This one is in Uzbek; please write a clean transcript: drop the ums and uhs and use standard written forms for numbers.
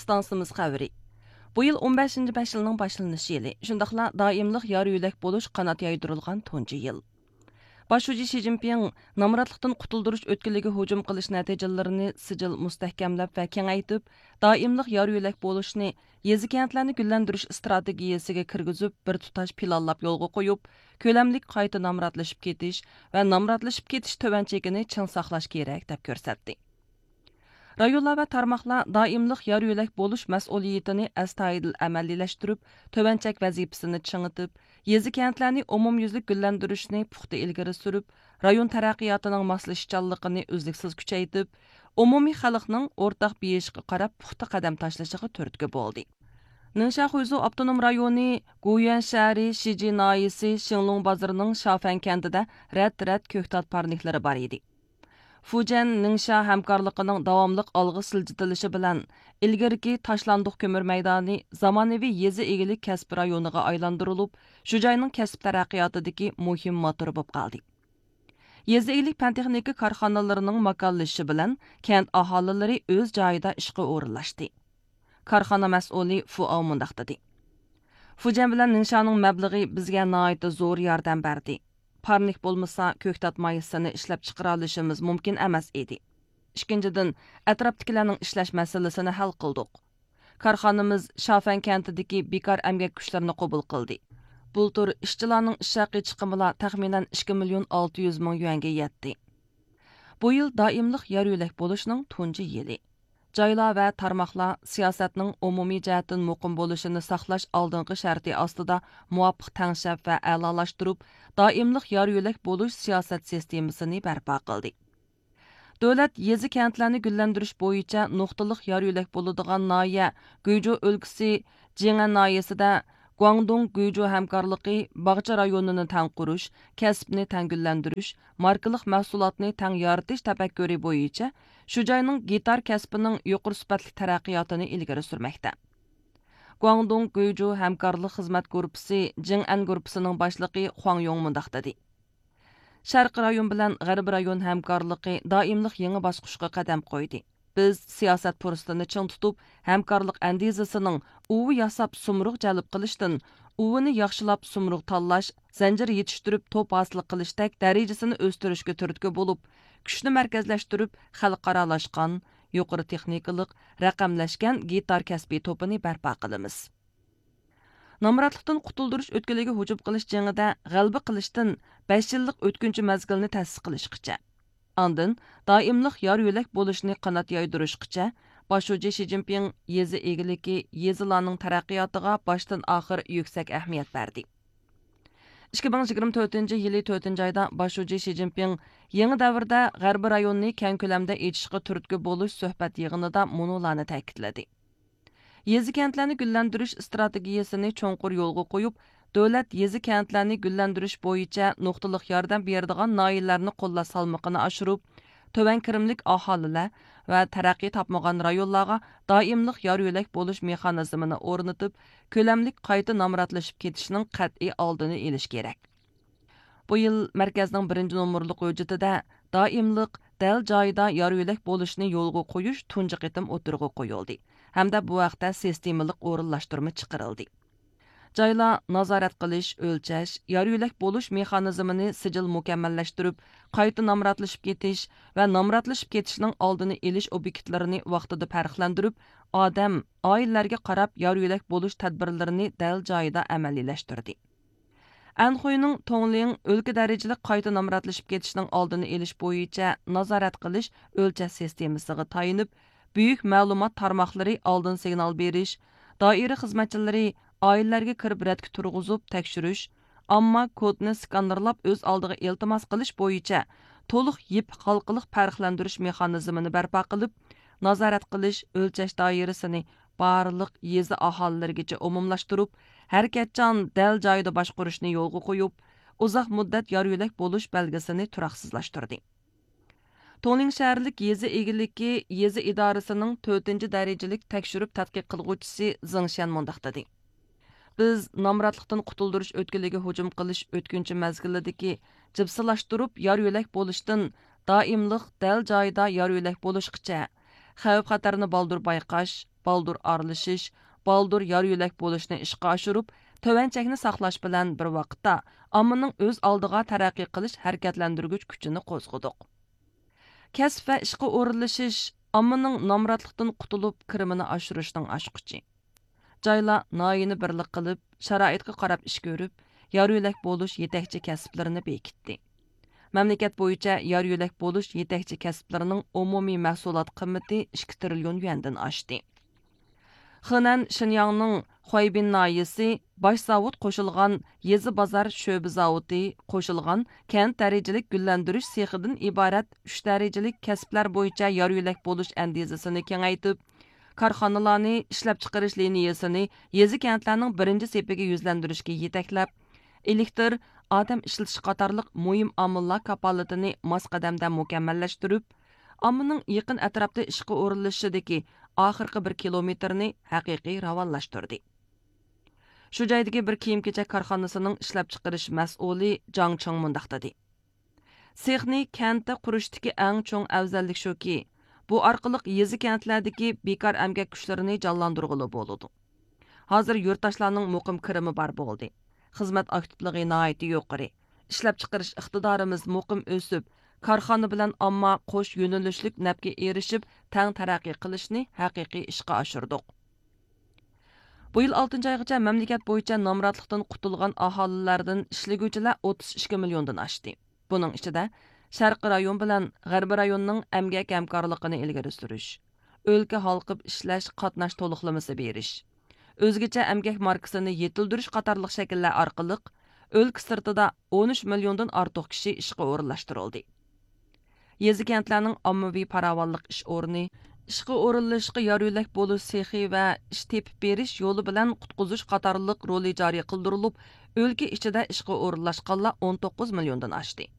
stansımız xəbəri. Bu yıl 15-ci 5 yılının başlanışı yılı. Şundaqla daimlik yarı yülək boluş qanat yaydırılğan tuncu yıl. Başucu Xi Jinping namratlıqdan qutulduruş ötkülüge hücum qilish nəticələrini sicil müstəhkəmləb və kengaytib, daimlik yarı yülək boluşni yezi kentlərini güllendiriş strategiyasiga kirgizib, bir tutaş planlab yolga qoyub, köləmlik qayta namratlaşıb ketish və namratlaşıb ketish tövənçekini çın saqlash kerak deb görsətdi. Rayonlar və tarmaqlar daimlik yarı yülək boluş məsuliyyətini əstayidil əməlliləşdirib, tövənçək vəzifəsini çınıtıb, yezi kentlərini umumyüzlük güllendirishni puxta ilgiri sürüb, rayon tərəqqiyatının maslashchanligini uzluksiz kuchaytib, umumiy xalqning o'rtaq beyishga qarab puxta qadam tashlashiga turtki bo'ldi. Ningxia Xuyzu avtonom rayoni Guyuan shahri Shiji noyisi Shinlong bozorining Shafan kentida rad ko'ktat parniklari bor edi. Fujian Ningxia hamkorligining davomliq olg'a siljitilishi bilan ilgirki tashlandiq ko'mir maydoni zamonaviy yezi egilik kasb rayoniga aylantirilib, shu joyning kasb taraqqiyotidagi muhim motor bo'lib qoldi. Yezi egilik pan-texnika korxonalarining makonlashishi bilan kent aholilari o'z joyida ishga o'rinlashdi. Korxona mas'uli Fu Ao mundaq dedi. Fujian bilan Ningxianing mablag'i bizga nihoyatda zo'r yordam berdi. Parnik bo'lmasa ko'ktat mayisini ishlab chiqara olishimiz mumkin emas edi. Ikkinchidan, atrofdagilarning ishlash masalasini hal qildik. Korxonamiz Shafan kentidagi bekor emgak kuchlarini qabul qildi. Bultur ishchilarning ish haqi chiqimlar taxminan 2 million 600 ming yuanga yetdi. Bu yil doimlik yarı yülək bo'lishning tunji yili. Joylar va tarmoqlar siyosatning umumiy jihatdan muqim bo'lishini saqlash oldingi sharti ostida muvofiq tangshab va a'lolashtirib, doimlik yarı yülək bo'lish siyosat sistemasini barpo qildi. Davlat yezi kentlarni gullendirish bo'yicha nuqtaliq yarı yülək bo'ladigan noya Guizhou o'lkasi Jing'an noyasida Guangdong Guizhou hamkorligi bog'cha rayonini tang qurish, kasbni tang gullendirish, markalik mahsulotni tang yoritish tafakkuri bo'yicha shu joyning gitar kasbining yuqori sifatli taraqqiyotini ilgari surmoqda. Guangdong Guizhou hamkorlik xizmat guruhi Jing'an guruhining boshlig'i Huang Yong mundaq dedi. Sharq rayon bilan G'arb rayon hamkorligi doimlik yangi bosqichga qadam qo'ydi. Biz siyosat fursatini ching tutib, hamkorlik andizasining uvi yasab sumruq jalb qilishdan, uvini yaxshilab sumruq tanlash, zanjir yetishtirib to'p hosil qilishdek darajasini o'stirishga turtki bo'lib, kuchni markazlashtirib, xalqaralashgan, yuqori texnikalik, raqamlashgan gitar kasbiy to'pini barpo qilamiz. Namratlıqdan qutuldirish o'tkiliga hujum qilish jangida g'alaba qilishdan 5 yillik o'tkinchi mazgilni ta'sis qilishgacha, andin doimlik yarı yülək bo'lishni qanot yaydirishgacha Başucu Xi Jinping yezi egiligi, yezilarning taraqqiyotiga boshdan oxir yuksak ahamiyat berdi. 2024-yili 4-oyda Başucu Xi Jinping yangi davrda G'arb rayonini keng ko'lamda echishga turtki bo'lish suhbat yig'inida munolarni ta'kidladi. Yezi kentlarni gullendirish strategiyasini cho'nqur yo'lga qo'yib, davlat yezi kentlarni gullendirish bo'yicha nuqtaliq yordam beradigan noyillarni qo'llash salmoqini oshirib, töven kirimlik aholilar va taraqqiy topmagan rayonlarga doimlik yarı yülək bo'lish mexanizmini o'rnatib, ko'lamlik qayta namratlashib ketishning qat'iy oldini olish kerak. Bu yil markazning 1-nomerlik hujjatida doimlik dal joyida yarı yülək bo'lishni yo'lga qo'yish tunji qitim o'tirg'i qo'yildi. Hamda bu vaqtda sistemalik o'rinlashtirma chiqarildi. Joylar nazorat qilish, o'lchash, yarı yülək bo'lish mexanizmini sijil mukammallashtirib, qayta namratlashib ketish va namratlashib ketishning oldini olish obyektlarini vaqtida farqlantirib, odam, oilalarga qarab yarı yülək bo'lish tadbirlarini dal joyida amaliylashtirdi. Anxuyning Tongling o'lka darajali qayta namratlashib ketishning oldini olish bo'yicha nazorat qilish, o'lchash sistemasiga tayinib, buyuk ma'lumot tarmoqlari oldin signal berish, doira xizmatchilari oilalarga kirib radga turg'izib tekshirish, ammo kodni skanerlab o'z oldiga iltimos qilish bo'yicha to'liq yip xalqiliq farqlantirish mexanizmini barpo qilib, nazorat qilish, o'lchash doirasini barliq yezi aholilarigacha umumlashtirib, harakatchan dal joyida boshqarishni yo'lga qo'yib, uzoq muddat yarı yülək bo'lish belgisini turaqsizlashtirdi. Tongling shaharlik yezi egiligi yezi idorasining 4-darajalik tekshirib tadqiq qilguvchisi Zingshan mundaq dedi. Biz namratlıqdan qutuldirish o'tkiliga hujum qilish o'tkinchi mazgilidagi jibsilashtirib yarı yülək bo'lishdan doimlik dal joyida yarı yülək bo'lishgacha xavf xatarni baldur bayqash, baldur aralishish, baldur yar yo'lak bo'lishni ishga oshirib, tovanchakni saqlash bilan bir vaqtda ommaning o'z oldiga taraqqiy qilish harakatlantirgich kuchini qo'zg'adik. Kasb va ishga o'rinlashish ommaning nomrodlikdan qutulib kirimini oshirishning ochqichi. Joylar noyini birlik qilib, sharoitga qarab ish ko'rib, yar yo'lak bo'lish yetakchi kasblarini bekitdi. Mamlakat bo'yicha yar yo'lak bo'lish yetakchi kasblarining umumiy mahsulot qiymati 2 trillion yuandan oshdi. Xenan Shinyangning Xuaybin noyisi bosh zavod qo'shilgan yezi bozor sho'ba zavodi qo'shilgan kent darajalik gullantirish sexidan iborat 3 darajalik kasblar bo'yicha yar yo'lak bo'lish andizasini kengaytib, korxonalarni ishlab chiqarish liniyasini yezi kentlarning birinchi sepiga yuzlantirishga yetaklab, elektr, odam ishlatish qatorliq muhim omillar kapolatini mos qadamda mukammallashtirib, ommaning yaqin atrofda ishga o'rinlashishidagi oxirgi 1 kilometrni haqiqiy ravonlashtirdi. Shu joydagi bir kiyim-kechak korxonasining ishlab chiqarish mas'uli Jang Chong mundaq dedi. Sexni kentda qurishdagi eng cho'ng afzallik shuki, bu orqali yezi kentlardagi bekor emgak kuchlarini jonlantirg'ili bo'ladi. Hozir yurtdoshlarning muqim kirimi bor bo'ldi. Xizmat aktivligi nihoyatda yuqori. Ishlab chiqarish iqtidorimiz muqim o'sib, korxona bilan omma qo'sh yo'nalishlik nafga erishib, tang taraqqiy qilishni haqiqiy ishga oshirdik. Bu yil 6 oygacha mamlakat bo'yicha nomrodlikdan qutulgan aholilardan ishliguvchilar 32 milliondan oshdi. Buning ichida Sharqi rayon bilan G'arbiy rayonning emgak hamkorligini ilgari surish, o'lka halqib ishlash qatnash to'liqlamasi berish, o'zgacha emgak markasini yetildirish qatorliq shakllar orqali o'lka sirtida 13 milliondan ortiq kishi ishga o'rinlashtirildi. Yezi kentlarning ommaviy farovonlik ish o'rni, ishga o'rinlashishga yar yo'lak bo'lish sexi va ish tepib berish yo'li bilan qutqizish qatorliq roli joriy qildirilib, o'lka ichida ishga o'rinlashganlar 19 milliondan oshdi.